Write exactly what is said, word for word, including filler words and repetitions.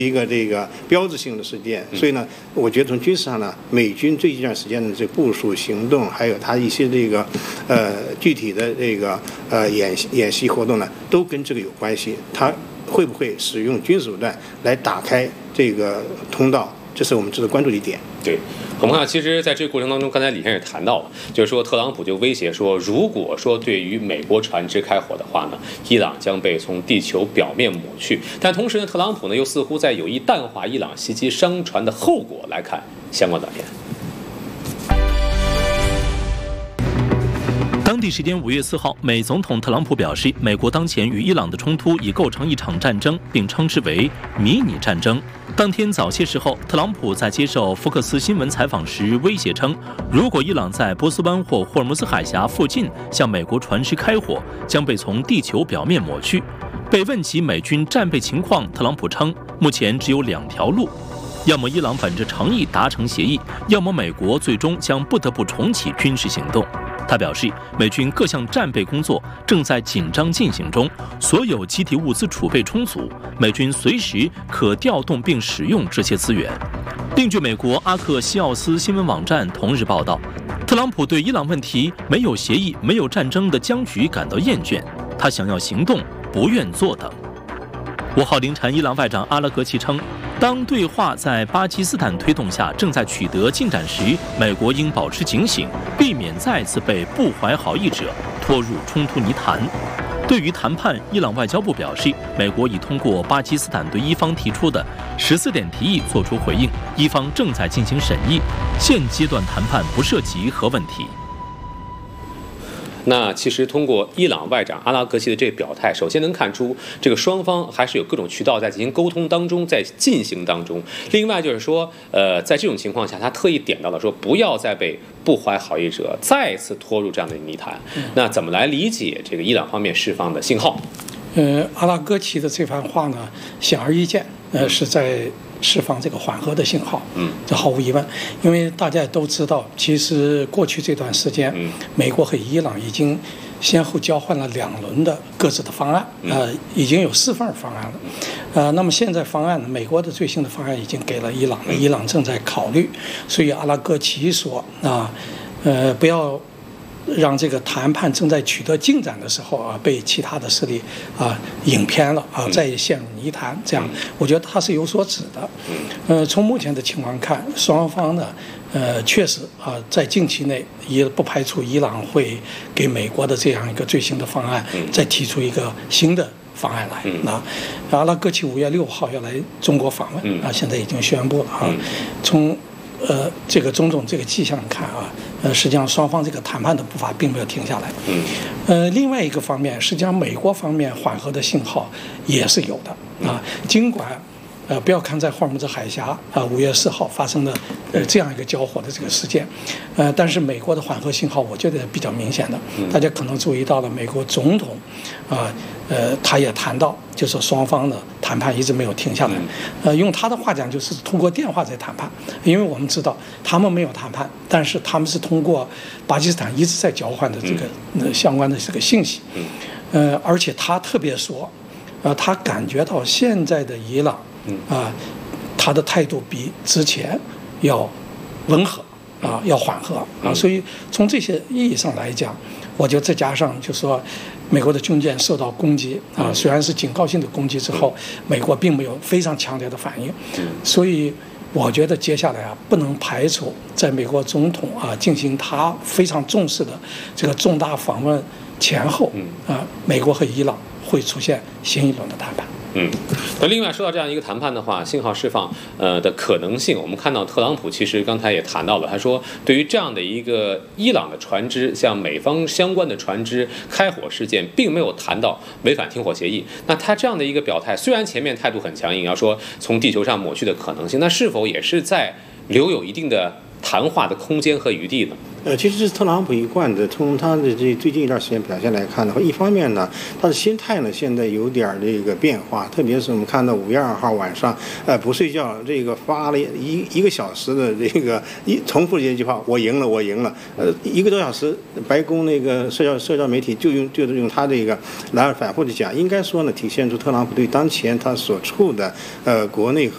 一个这个标志性的事件，所以呢，我觉得从军事上呢，美军最近一段时间的这部署行动，还有它一些这个呃具体的这个呃演演习活动呢，都跟这个有关系。它会不会使用军事手段来打开这个通道？这是我们值得关注的一点。 对，我们看，其实在这个过程当中，刚才李先生也谈到了，就是说特朗普就威胁说，如果说对于美国船只开火的话呢，伊朗将被从地球表面抹去。但同时呢，特朗普呢又似乎在有意淡化伊朗袭击商船的后果。来看相关短片。 当地时间五月四号，美总统特朗普表示，美国当前与伊朗的冲突已构成一场战争，并称之为迷你战争。当天早些时候，特朗普在接受福克斯新闻采访时威胁称，如果伊朗在波斯湾或霍尔木兹海峡附近向美国船只开火，将被从地球表面抹去。被问及美军战备情况，特朗普称，目前只有两条路。要么伊朗本着诚意达成协议，要么美国最终将不得不重启军事行动。他表示，美军各项战备工作正在紧张进行中，所有机体物资储备充足，美军随时可调动并使用这些资源。另据美国阿克西奥斯新闻网站同日报道，特朗普对伊朗问题没有协议、没有战争的僵局感到厌倦，他想要行动，不愿坐等。五号凌晨，伊朗外长阿拉格齐称，当对话在巴基斯坦推动下正在取得进展时，美国应保持警醒，避免再次被不怀好意者拖入冲突泥潭。对于谈判，伊朗外交部表示，美国已通过巴基斯坦对伊方提出的十四点提议作出回应，伊方正在进行审议，现阶段谈判不涉及核问题。 那其实通过伊朗外长阿拉格齐的这个表态，首先能看出这个双方还是有各种渠道在进行沟通当中，在进行当中。另外就是说，呃，在这种情况下，他特意点到了说，不要再被不怀好意者再次拖入这样的泥潭。那怎么来理解这个伊朗方面释放的信号？ 呃，阿拉格齐的这番话呢，显而易见，呃，是在释放这个缓和的信号，嗯，这毫无疑问，因为大家也都知道，其实过去这段时间，嗯，美国和伊朗已经先后交换了两轮的各自的方案，呃，已经有四份方案了，呃，那么现在方案呢，美国的最新的方案已经给了伊朗了，伊朗正在考虑，所以阿拉格齐说啊，呃，不要让这个谈判正在取得进展的时候啊，被其他的势力啊引偏了啊，再陷入泥潭。这样，我觉得他是有所指的。呃，从目前的情况看，双方呢，呃，确实啊，在近期内也不排除伊朗会给美国的这样一个最新的方案再提出一个新的方案来。那阿拉格齐五月六号要来中国访问啊，现在已经宣布了啊，从呃这个种种这个迹象看啊。呃，实际上双方这个谈判的步伐并没有停下来。嗯，呃，另外一个方面，实际上美国方面缓和的信号也是有的啊。尽管，呃，不要看在霍尔木兹海峡啊五月四号发生的呃这样一个交火的这个事件，呃，但是美国的缓和信号我觉得比较明显的。大家可能注意到了，美国总统啊，呃，他也谈到，就是双方的谈判一直没有停下来。呃，用他的话讲，就是通过电话在谈判，因为我们知道他们没有谈判，但是他们是通过巴基斯坦一直在交换的这个、呃、相关的这个信息。呃，而且他特别说，呃，他感觉到现在的伊朗啊、呃，他的态度比之前要温和啊，要缓和啊，所以从这些意义上来讲，我觉得再加上就是说，美国的军舰受到攻击啊，虽然是警告性的攻击之后，美国并没有非常强烈的反应，所以我觉得接下来啊，不能排除在美国总统啊进行他非常重视的这个重大访问前后啊，美国和伊朗会出现新一轮的谈判。 嗯，那另外说到这样一个谈判的话，信号释放呃的可能性，我们看到特朗普其实刚才也谈到了，他说对于这样的一个伊朗的船只，像美方相关的船只开火事件，并没有谈到违反停火协议。那他这样的一个表态，虽然前面态度很强硬，要说从地球上抹去的可能性，那是否也是在留有一定的谈话的空间和余地呢？ 呃，其实是特朗普一贯的，从他的这最近一段时间表现来看的话，一方面呢，他的心态呢现在有点这个变化，特别是我们看到五月二号晚上，呃，不睡觉，这个发了一一个小时的这个一重复这句话，我赢了，我赢了，呃，一个多小时，白宫那个社交社交媒体就用就是用他这个来反复的讲，应该说呢，体现出特朗普对当前他所处的呃国内